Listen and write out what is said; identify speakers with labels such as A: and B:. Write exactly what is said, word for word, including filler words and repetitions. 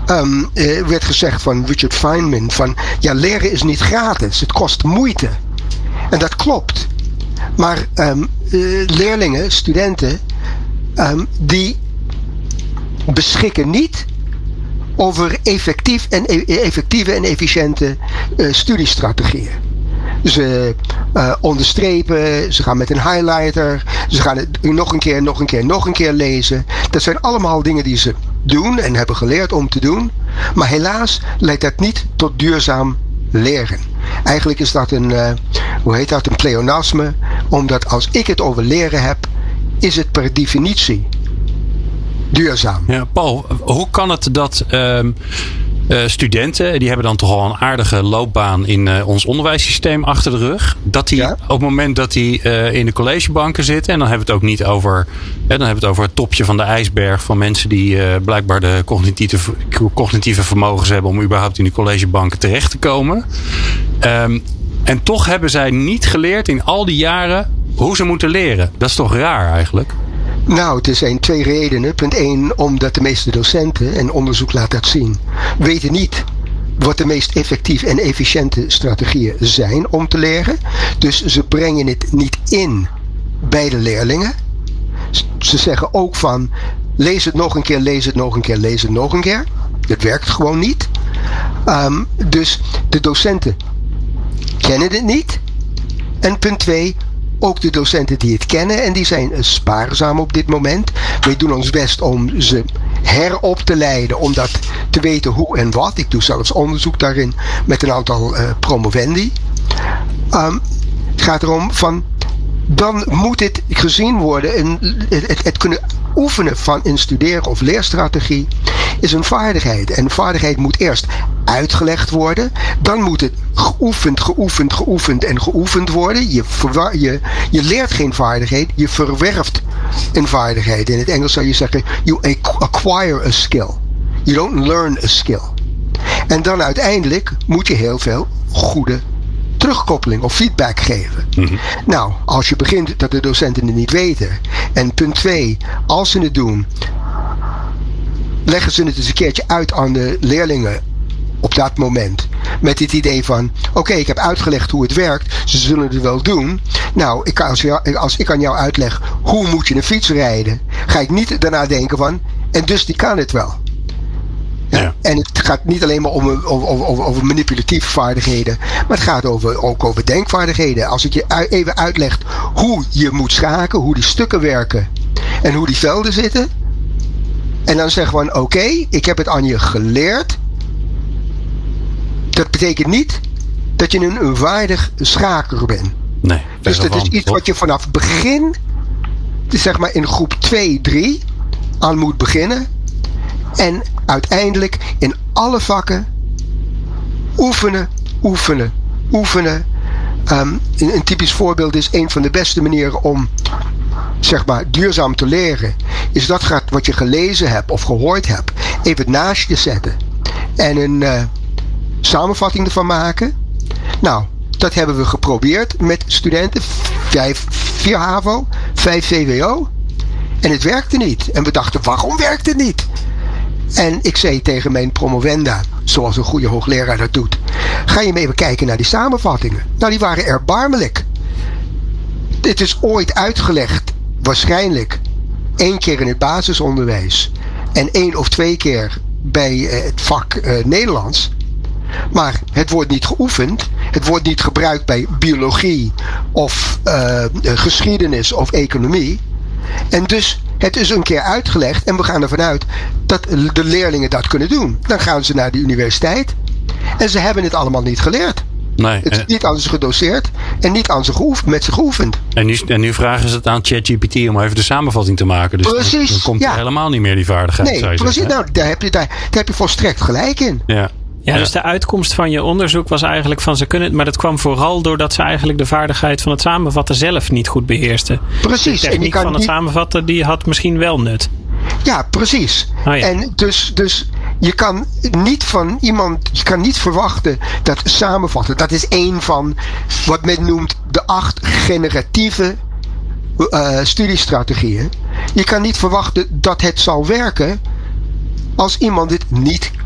A: um, uh, werd gezegd van Richard Feynman van ja, leren is niet gratis, het kost moeite. En dat klopt. Maar um, uh, leerlingen, studenten, um, die beschikken niet over effectief en e- effectieve en efficiënte uh, studiestrategieën. Ze uh, onderstrepen, ze gaan met een highlighter, ze gaan het nog een keer, nog een keer, nog een keer lezen. Dat zijn allemaal dingen die ze doen en hebben geleerd om te doen. Maar helaas leidt dat niet tot duurzaam leren. Eigenlijk is dat een, uh, hoe heet dat, een pleonasme. Omdat als ik het over leren heb, is het per definitie duurzaam.
B: Ja, Paul, hoe kan het dat uh, uh, studenten, die hebben dan toch al een aardige loopbaan in uh, ons onderwijssysteem achter de rug, dat die ja? op het moment dat die uh, in de collegebanken zitten, en dan hebben we het ook niet over, hè, dan hebben we het over het topje van de ijsberg van mensen die uh, blijkbaar de cognitieve, cognitieve vermogens hebben om überhaupt in de collegebanken terecht te komen. Um, en toch hebben zij niet geleerd in al die jaren hoe ze moeten leren. Dat is toch raar eigenlijk?
A: Nou, er zijn twee redenen. Punt één, omdat de meeste docenten, en onderzoek laat dat zien, weten niet wat de meest effectieve en efficiënte strategieën zijn om te leren. Dus ze brengen het niet in bij de leerlingen. Ze zeggen ook van, lees het nog een keer, lees het nog een keer, lees het nog een keer. Dat werkt gewoon niet. Um, dus de docenten kennen het niet. En punt twee, ook de docenten die het kennen, en die zijn spaarzaam op dit moment. Wij doen ons best om ze herop te leiden, om dat te weten hoe en wat. Ik doe zelfs onderzoek daarin met een aantal uh, promovendi. Um, het gaat erom van, dan moet dit gezien worden, en het, het, het kunnen oefenen van een studeren- of leerstrategie is een vaardigheid. En een vaardigheid moet eerst uitgelegd worden. Dan moet het geoefend, geoefend, geoefend en geoefend worden. Je, verwa- je, je leert geen vaardigheid, je verwerft een vaardigheid. In het Engels zou je zeggen, you acquire a skill. You don't learn a skill. En dan uiteindelijk moet je heel veel goede terugkoppeling of feedback geven. Mm-hmm. Nou, als je begint dat de docenten het niet weten. En punt twee, als ze het doen, leggen ze het eens een keertje uit aan de leerlingen op dat moment. Met het idee van, oké, okay, ik heb uitgelegd hoe het werkt. Ze zullen het wel doen. Nou, ik, als, jou, als ik aan jou uitleg hoe moet je een fiets rijden, ga ik niet daarna denken van, en dus die kan het wel. Ja. Ja. En het gaat niet alleen maar om over, over, over manipulatieve vaardigheden, maar het gaat over, ook over denkvaardigheden. Als ik je even uitleg hoe je moet schaken, hoe die stukken werken en hoe die velden zitten, en dan zeggen we van, oké, okay, ik heb het aan je geleerd. Dat betekent niet dat je een, een waardig schaker bent.
B: Nee,
A: dus dat is iets wat je vanaf begin, dus zeg maar in groep twee, drie, aan moet beginnen. En uiteindelijk in alle vakken oefenen, oefenen, oefenen. Um, een, een typisch voorbeeld is, een van de beste manieren om, zeg maar, duurzaam te leren, is dat gaat wat je gelezen hebt of gehoord hebt, even naast je zetten. En een uh, samenvatting ervan maken. Nou, dat hebben we geprobeerd met studenten. Vijf, vier HAVO, vijf V W O. En het werkte niet. En we dachten, waarom werkt het niet? En ik zei tegen mijn promovenda, zoals een goede hoogleraar dat doet, ga je mee even kijken naar die samenvattingen. Nou, die waren erbarmelijk. Dit is ooit uitgelegd, waarschijnlijk één keer in het basisonderwijs en één of twee keer bij het vak uh, Nederlands. Maar het wordt niet geoefend. Het wordt niet gebruikt bij biologie of uh, geschiedenis of economie. En dus, het is een keer uitgelegd en we gaan ervan uit dat de leerlingen dat kunnen doen. Dan gaan ze naar de universiteit en ze hebben het allemaal niet geleerd.
B: Nee,
A: het is niet aan ze gedoseerd en niet aan ze geoefend, met ze geoefend.
B: En nu, en nu vragen ze het aan ChatGPT om even de samenvatting te maken. Dus
A: precies,
B: dan, dan komt
A: ja.
B: er helemaal niet meer die vaardigheid.
A: Nee,
B: zou je
A: precies.
B: zeggen,
A: nou, daar heb, je, daar, daar heb je volstrekt gelijk in.
B: Ja.
C: Ja, dus de uitkomst van je onderzoek was eigenlijk van ze kunnen het, maar dat kwam vooral doordat ze eigenlijk de vaardigheid van het samenvatten zelf niet goed beheersten.
A: Precies.
C: De techniek
A: en
C: van het niet... samenvatten, die had misschien wel nut.
A: Ja, precies.
C: Oh, ja.
A: En dus, dus je kan niet van iemand, je kan niet verwachten dat samenvatten, dat is één van wat men noemt de acht generatieve uh, studiestrategieën. Je kan niet verwachten dat het zal werken als iemand het niet